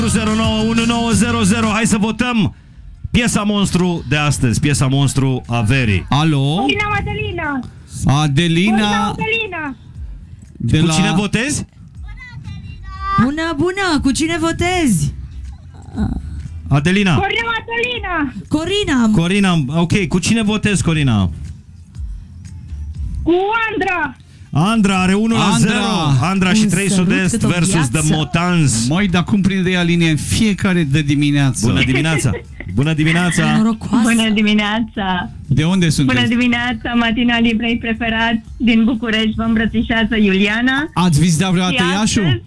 1900. Hai să votăm piesa monstru de astăzi, piesa monstru a verii. Alo? Corina Mădălina. Adelina. De Cu la... cine votezi? Bună, cu cine votezi? Adelina. Corina Mădălina. Corina. Corina, ok. Cu cine votezi, Corina? Cu Andra. Andra are 1-0. Andra și Un 3 sărut Sud-Est cât o versus viață. The Motans. Măi, dar cum prinde ea linie în fiecare de dimineață? Bună dimineața! Bună dimineața! Norocoasă. Bună dimineața! De unde sunteți? Bună dimineața, matinalii vrei preferați din București, vă îmbrățișează Iuliana. Ați vizitat vreodată Și Iașul? astăzi-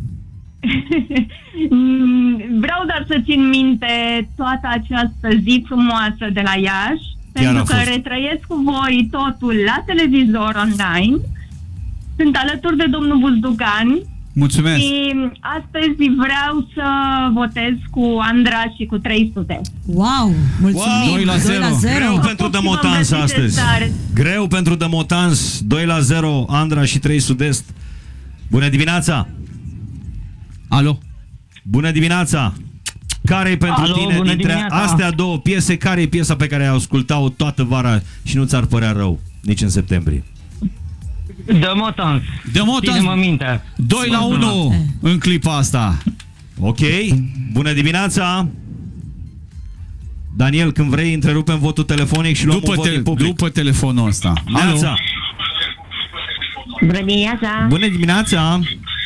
Vreau doar să țin minte toată această zi frumoasă de la Iași, Chiar pentru a că fost. retrăiesc cu voi totul la televizor online. Sunt alături de domnul Buzdugan Mulțumesc! și astăzi vreau să votez cu Andra și cu 300. Wow, mulțumim. 2-0. 2-0. Greu pentru The Motans astăzi. Greu pentru The Motans. 2-0, Andra și 3 Sud-Est. Bună dimineața! Alo? Bună dimineața! Care e pentru Alo, tine bună dintre dimineața. astea două piese? Care e piesa pe care ai ascultat-o toată vara și nu ți-ar părea rău nici în septembrie? The Motans. The Motans. Ține-mă minte. 2-1 în clipa asta. Ok, bună dimineața! Daniel, când vrei, întrerupem votul telefonic și luăm un vot din public. După telefonul ăsta. Neața! Bună dimineața, Bună dimineața!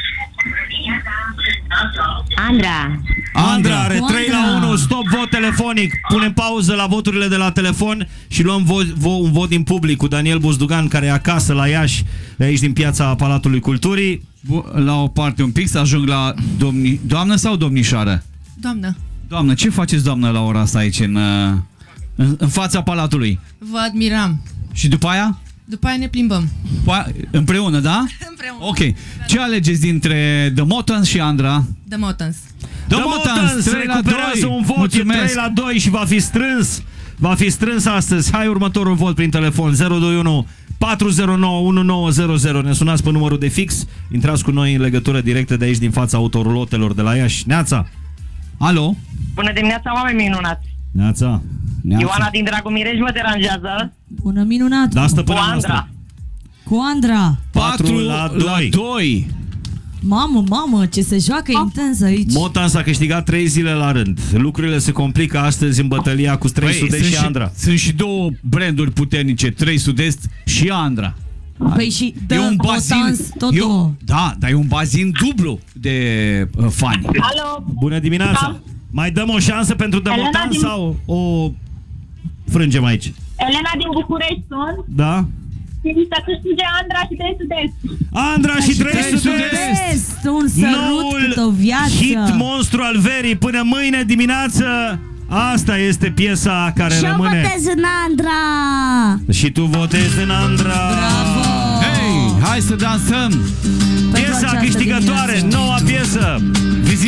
Andra. Andra are Andra. 3-1, stop vot telefonic. Punem pauză la voturile de la telefon și luăm un vot din public cu Daniel Buzdugan, care e acasă la Iași, de aici din piața Palatului Culturii. La o parte un pic să ajung la doamnă sau domnișoară? Doamnă, Doamnă, ce faceți, doamnă, la ora asta aici în fața palatului? vă admiram. Și după aia? După aia ne plimbăm. Împreună, da? Împreună. Ok. Ce alegeți dintre The Motans și Andra? The Motans. The Motans recuperează un vot, Mulțumesc. e 3-2 și va fi strâns. Va fi strâns astăzi. Hai următorul vot prin telefon 021 409 1900. Ne sunați pe numărul de fix. Intrați cu noi în legătură directă de aici din fața autorulotelor de la Iași. Neața! Alo? Bună dimineața, oameni minunați. Neața! Ioana din Dragomirești mă deranjează. Bună, minunat. Da, Cu stăpâna Andra. noastră. Cu Andra. 4-2. Mamă, ce se joacă intens aici. Motans a câștigat 3 zile la rând. Lucrurile se complică astăzi în bătălia cu 3 Sud-Est și Andra. Sunt și două branduri puternice, 3 Sud-Est și Andra. Păi și E The un bazin, Motans, totul. da, dar e un bazin dublu de fani. Alo. Bună dimineața! Mai dăm o șansă pentru The Elena Motans din- sau o frângem aici? Elena din București sunt. Da? Și să câștige Andra și 3 Sud-Est. Andra și 3 Sud-Est! Sud-Est, un sărut cât o viață. hit monstru al verii până mâine dimineață. Asta este piesa care Și eu rămâne. votez în Andra. Și tu votezi în Andra. Bravo! Hei, hai să dansăm! Pentru Piesa această câștigătoare, dimineață. noua piesă.